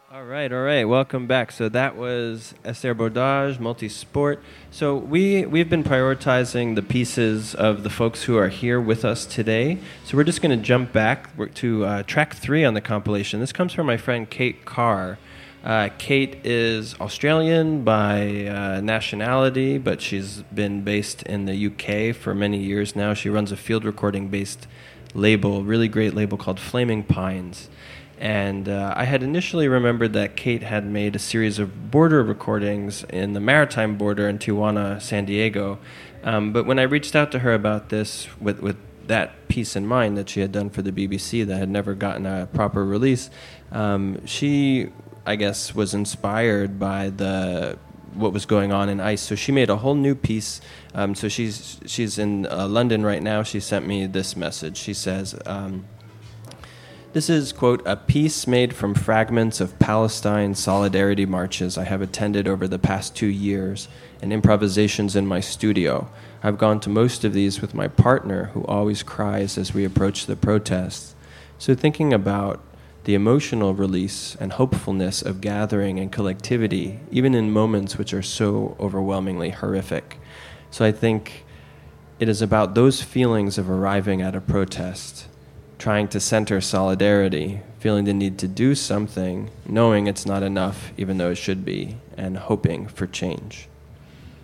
All right. Welcome back. So that was Esther Bordage, Multisport. So we've been prioritizing the pieces of the folks who are here with us today. So we're just going to jump back to track 3 on the compilation. This comes from my friend Kate Carr. Kate is Australian by nationality, but she's been based in the UK for many years now. She runs a field recording-based label, really great label called Flaming Pines. And I had initially remembered that Kate had made a series of border recordings in the maritime border in Tijuana, San Diego. But when I reached out to her about this with that piece in mind that she had done for the BBC that had never gotten a proper release, she, I guess, was inspired by what was going on in ICE. So she made a whole new piece. So she's in London right now. She sent me this message. She says... This is, quote, a piece made from fragments of Palestine solidarity marches I have attended over the past 2 years and improvisations in my studio. I've gone to most of these with my partner, who always cries as we approach the protests. So thinking about the emotional release and hopefulness of gathering and collectivity, even in moments which are so overwhelmingly horrific. So I think it is about those feelings of arriving at a protest, trying to center solidarity, feeling the need to do something, knowing it's not enough, even though it should be, and hoping for change.